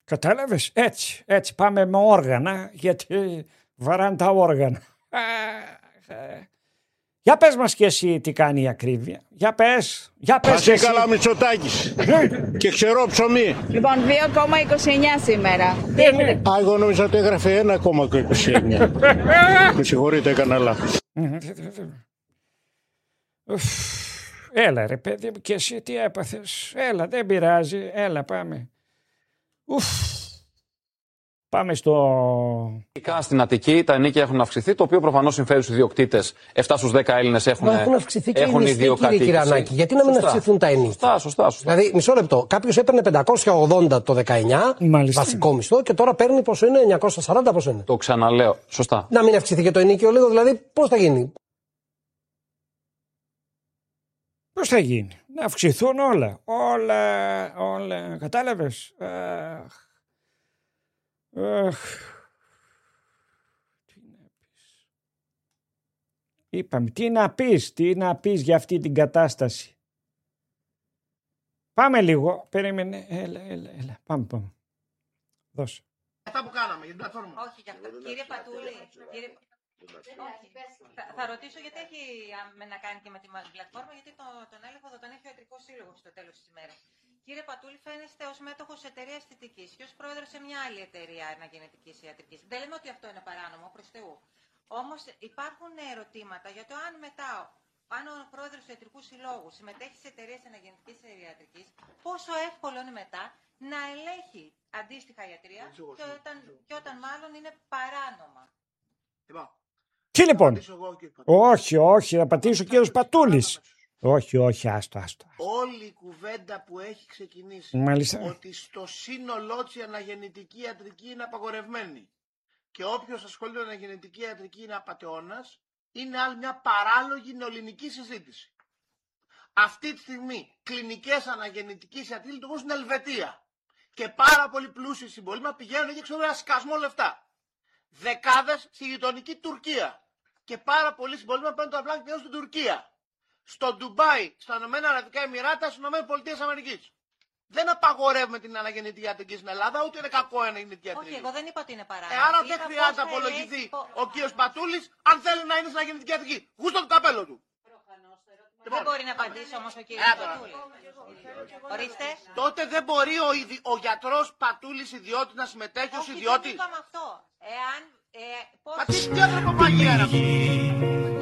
Κατάλαβες, έτσι πάμε με όργανα, γιατί βαράνε τα όργανα. Για πες μας και εσύ τι κάνει η ακρίβεια. Για πες Πας καλά Μητσοτάκης και ξερό ψωμί. Λοιπόν, 2,29 σήμερα. Εγώ νόμιζα ότι έγραφε 1,29. Με συγχωρείτε, έκανα λάθος. Έλα ρε παιδί μου, και εσύ τι έπαθες. Έλα, δεν πειράζει, έλα πάμε. Πάμε στο... Στην Αττική τα ενοίκια έχουν αυξηθεί, το οποίο προφανώς συμφέρει στους ιδιοκτήτες. 7 στους 10 Έλληνες έχουν αυξηθεί και έχουν οι μισθοί, κύριε Κυρανάκη. Γιατί να μην αυξηθούν τα ενοίκια. Σωστά. Δηλαδή, μισό λεπτό. Κάποιος έπαιρνε 580 το 19, βασικό μισθό, και τώρα παίρνει πόσο είναι, 940 πόσο είναι. Το ξαναλέω. Σωστά. Να μην αυξηθεί και το ενοίκιο λίγο, δηλαδή, πώς θα γίνει. Πώς θα γίνει. Να αυξηθούν όλα. Κατάλαβες. Είπαμε, τι να πεις για αυτή την κατάσταση. Πάμε λίγο, περίμενε, έλα, πάμε. Δώσε. Αυτά που κάναμε για την πλατφόρμα. Όχι για αυτό. Κύριε Πατούλη, θα ρωτήσω γιατί έχει να κάνει και με την πλατφόρμα, γιατί τον έλεγχο θα τον έχει ο Ιατρικός Σύλλογος στο τέλος της ημέρας. Κύριε Πατούλη, φαίνεστε ως μέτοχος εταιρείας αισθητικής και ως πρόεδρος σε μια άλλη εταιρεία αναγεννητικής ιατρικής. Δεν λέμε ότι αυτό είναι παράνομο, προς Θεού. Όμως υπάρχουν ερωτήματα για το αν ο πρόεδρος του Ιατρικού Συλλόγου συμμετέχει σε εταιρείες αναγεννητικής ιατρικής, πόσο εύκολο είναι μετά να ελέγχει αντίστοιχα ιατρία και όταν μάλλον είναι παράνομα. Τι λοιπόν. Όχι, θα πατήσει ο κύριος Πατούλης. Όχι, άστο. Όλη η κουβέντα που έχει ξεκινήσει, ότι στο σύνολό της η αναγεννητική ιατρική είναι απαγορευμένη και όποιος ασχολείται με αναγεννητική ιατρική είναι απατεώνας, είναι άλλη μια παράλογη νεοελληνική συζήτηση. Αυτή τη στιγμή κλινικές αναγεννητικής ιατρικής λειτουργούν στην Ελβετία και πάρα πολύ πλούσιοι συμπολίτε πηγαίνουν και ξέρουν ένα σκασμό λεφτά. Δεκάδες στη γειτονική Τουρκία και πάρα πολλοί συμπολίτε παίρνουν το απλά και πηγαίνουν στην Τουρκία. Στο Ντουμπάι, στα Ηνωμένα Αραβικά Εμιράτα, στις ΗΠΑ. Δεν απαγορεύουμε την αναγεννητική ιατρική στην Ελλάδα, ούτε είναι κακό αναγεννητική ιατρική. Όχι, εγώ δεν είπα ότι είναι παράνομο. Άρα δεν χρειάζεται να απολογηθεί ο κύριος Πατούλης αν θέλει να είναι στην αναγεννητική ιατρική. Γούστο το καπέλο του. Δεν μπορεί να απαντήσει όμως ο κύριος Πατούλης. Ορίστε. Τότε δεν μπορεί ο γιατρός Πατούλης ιδιώτης να συμμετέχει ως ιδιώτης. Όχι, δεν είπαμε αυτό. Μα τι ανθρωποφαγία είναι αυτό.